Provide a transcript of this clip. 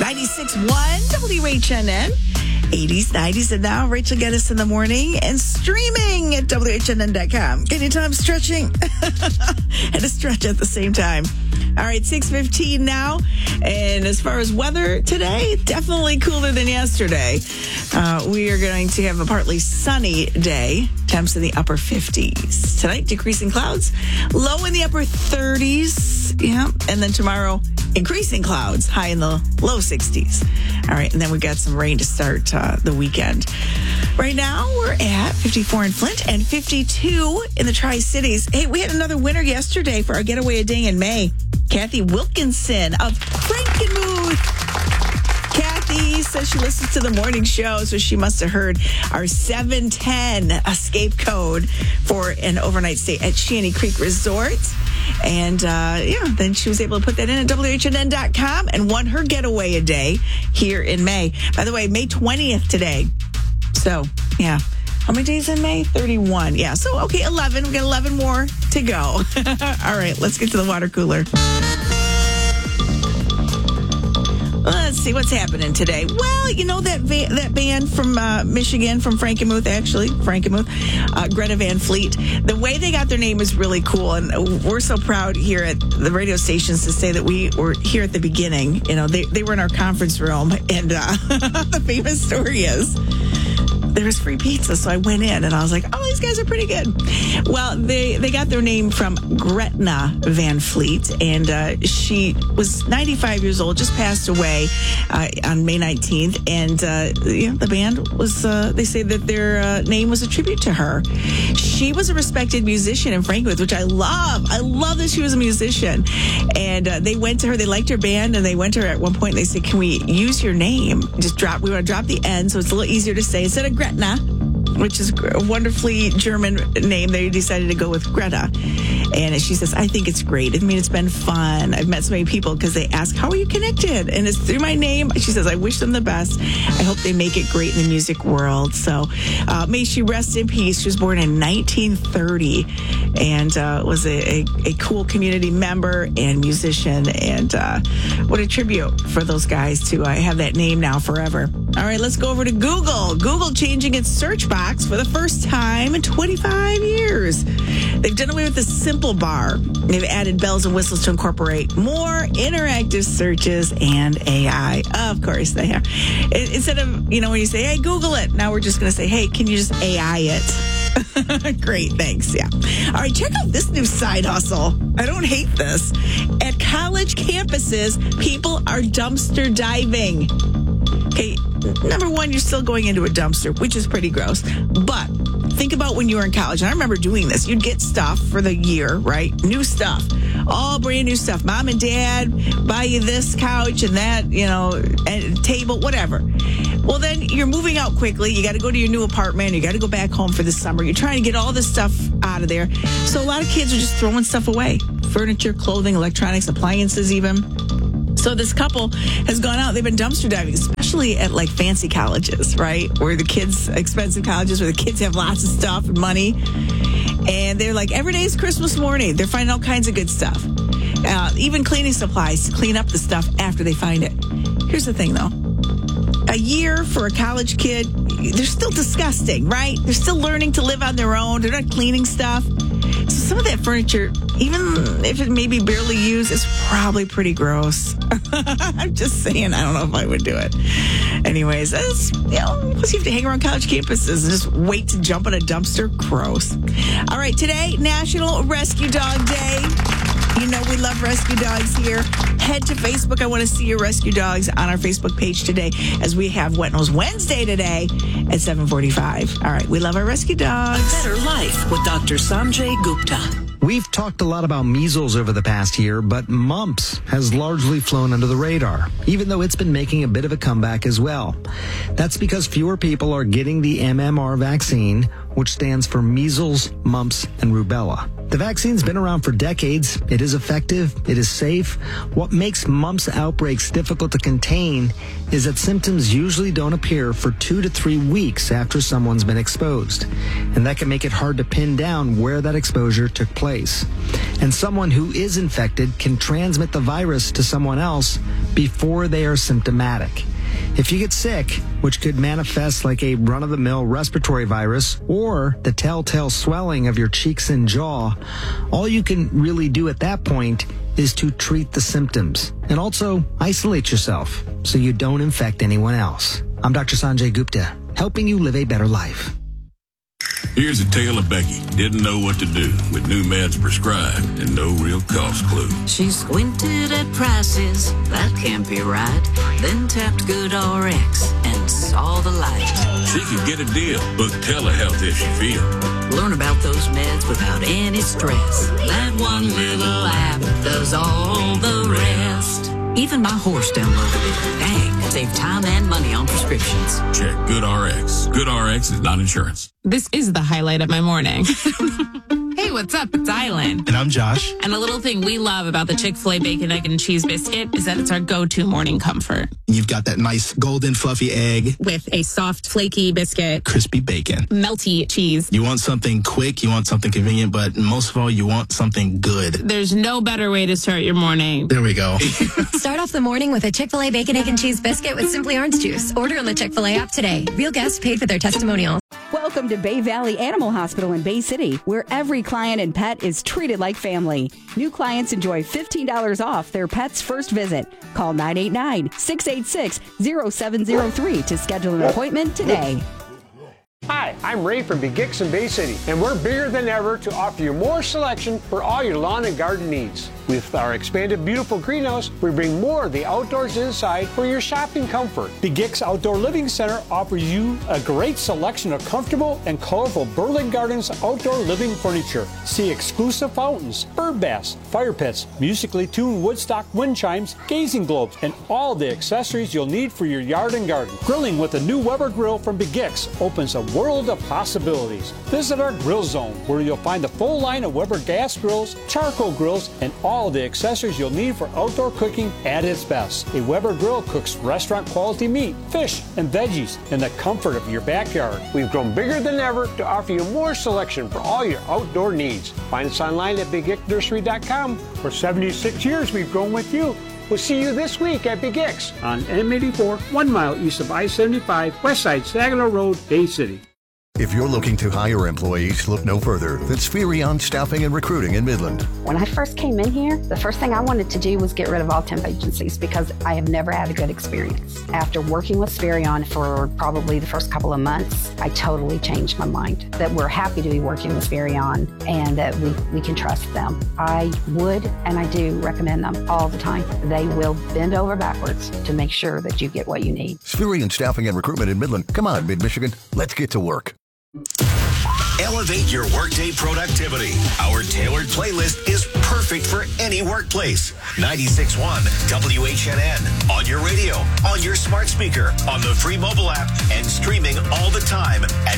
96.1 WHNN. 80s, 90s, and now Rachel Geddes in the morning and streaming at WHNN.com. Anytime stretching and a stretch at the same time. All right, 6:15 now. And as far as weather today, definitely cooler than yesterday. We are going to have a partly sunny day. Temps in the upper 50s. Tonight, decreasing clouds. Low in the upper 30s. Yeah. And then tomorrow, increasing clouds. High in the low 60s. All right. And then we got some rain to start the weekend. Right now, we're at 54 in Flint and 52 in the Tri-Cities. Hey, we had another winner yesterday for our getaway a day in May. Kathy Wilkinson of Frankenmuth. Kathy says she listens to the morning show, so she must have heard our 710 escape code for an overnight stay at Shanty Creek Resort. And, then she was able to put that in at WHNN.com and won her getaway a day here in May. By the way, May 20th today. So, yeah. How many days in May? 31. Yeah. So, okay, 11. We got 11 more to go. All right, let's get to the water cooler. Let's see what's happening today. Well, you know that band from Michigan, from Frankenmuth, Greta Van Fleet. The way they got their name is really cool, and we're so proud here at the radio stations to say that we were here at the beginning. You know, they were in our conference room, and the famous story is there was free pizza, so I went in and I was like, oh, these guys are pretty good. Well, they got their name from Gretna Van Fleet, and she was 95 years old, just passed away on May 19th, and the band was, they say that their name was a tribute to her. She was a respected musician in Frankenmuth, which I love. I love that she was a musician. And they went to her, they liked her band, and they went to her at one point and they said, can we use your name? We want to drop the N so it's a little easier to say. Instead of Gretna, which is a wonderfully German name, they decided to go with Greta. And she says, I think it's great. I mean, it's been fun. I've met so many people because they ask, how are you connected? And it's through my name. She says, I wish them the best. I hope they make it great in the music world. So may she rest in peace. She was born in 1930 and was a cool community member and musician. And what a tribute for those guys to have that name now forever. All right, let's go over to Google. Google changing its search box for the first time in 25 years. They've done away with the simple bar. They've added bells and whistles to incorporate more interactive searches and AI. Of course they have. Instead of, when you say, hey, Google it, now we're just going to say, hey, can you just AI it? Great, thanks. Yeah. All right, check out this new side hustle. I don't hate this. At college campuses, people are dumpster diving. Okay, number one, you're still going into a dumpster, which is pretty gross. But think about when you were in college. And I remember doing this. You'd get stuff for the year, right? New stuff. All brand new stuff. Mom and dad buy you this couch and that, and table, whatever. Well, then you're moving out quickly. You got to go to your new apartment. You got to go back home for the summer. You're trying to get all this stuff out of there. So a lot of kids are just throwing stuff away. Furniture, clothing, electronics, appliances even. So this couple has gone out. They've been dumpster diving, especially at like fancy colleges, right? Where the kids, expensive colleges, where the kids have lots of stuff and money. And they're like, every day is Christmas morning. They're finding all kinds of good stuff. Even cleaning supplies to clean up the stuff after they find it. Here's the thing, though. A year for a college kid, they're still disgusting, right? They're still learning to live on their own. They're not cleaning stuff. So some of that furniture, even if it may be barely used, is probably pretty gross. I'm just saying, I don't know if I would do it. Anyways, plus you have to hang around college campuses and just wait to jump in a dumpster. Gross. All right, today, National Rescue Dog Day. You know we love rescue dogs here. Head to Facebook. I want to see your rescue dogs on our Facebook page today as we have Wet Nose Wednesday today at 7:45. All right, we love our rescue dogs. A Better Life with Dr. Sanjay Gupta. We've talked a lot about measles over the past year, but mumps has largely flown under the radar, even though it's been making a bit of a comeback as well. That's because fewer people are getting the MMR vaccine, which stands for measles, mumps, and rubella. The vaccine's been around for decades. It is effective. It is safe. What makes mumps outbreaks difficult to contain is that symptoms usually don't appear for 2 to 3 weeks after someone's been exposed. And that can make it hard to pin down where that exposure took place. And someone who is infected can transmit the virus to someone else before they are symptomatic. If you get sick, which could manifest like a run-of-the-mill respiratory virus or the telltale swelling of your cheeks and jaw, all you can really do at that point is to treat the symptoms and also isolate yourself so you don't infect anyone else. I'm Dr. Sanjay Gupta, helping you live a better life. Here's a tale of Becky. Didn't know what to do with new meds prescribed and no real cost clue. She squinted at prices, that can't be right. Then tapped GoodRx and saw the light. She could get a deal. Book telehealth if she feels. Learn about those meds without any stress. That one little app does all the rest. Even my horse downloaded it. Dang, save time and money on prescriptions. Check GoodRx. GoodRx is not insurance. This is the highlight of my morning. Hey, what's up? It's Island. And I'm Josh. And a little thing we love about the Chick-fil-A Bacon, Egg, and Cheese Biscuit is that it's our go-to morning comfort. You've got that nice golden fluffy egg With a soft, flaky biscuit, crispy bacon. melty cheese. You want something quick, you want something convenient, but most of all, you want something good. There's no better way to start your morning. There we go. Start off the morning with a Chick-fil-A Bacon, Egg, and Cheese Biscuit with Simply Orange Juice. Order on the Chick-fil-A app today. Real guests paid for their testimonial. Welcome to Bay Valley Animal Hospital in Bay City, where every client and pet is treated like family. New clients enjoy $15 off their pet's first visit. Call 989-686-0703 to schedule an appointment today. Hi, I'm Ray from BeGix in Bay City, and we're bigger than ever to offer you more selection for all your lawn and garden needs. With our expanded beautiful greenhouse, we bring more of the outdoors inside for your shopping comfort. BeGix Outdoor Living Center offers you a great selection of comfortable and colorful Berlin Gardens outdoor living furniture. See exclusive fountains, bird baths, fire pits, musically tuned Woodstock wind chimes, gazing globes, and all the accessories you'll need for your yard and garden. Grilling with a new Weber grill from BeGix opens a world of possibilities. Visit our grill zone, where you'll find the full line of Weber gas grills, charcoal grills, and all the accessories you'll need for outdoor cooking at its best. A Weber grill cooks restaurant quality meat, fish, and veggies in the comfort of your backyard. We've grown bigger than ever to offer you more selection for all your outdoor needs. Find us online at BigXNursery.com. For 76 years, we've grown with you. We'll see you this week at BeGix on M84, 1 mile east of I-75, west side Saginaw Road, Bay City. If you're looking to hire employees, look no further than Spherion Staffing and Recruiting in Midland. When I first came in here, the first thing I wanted to do was get rid of all temp agencies because I have never had a good experience. After working with Spherion for probably the first couple of months, I totally changed my mind that we're happy to be working with Spherion and that we can trust them. I would and I do recommend them all the time. They will bend over backwards to make sure that you get what you need. Spherion Staffing and Recruitment in Midland. Come on, Mid-Michigan. Let's get to work. Elevate your workday productivity. Our tailored playlist is perfect for any workplace. 96.1 WHNN. On your radio, on your smart speaker, on the free mobile app, and streaming all the time at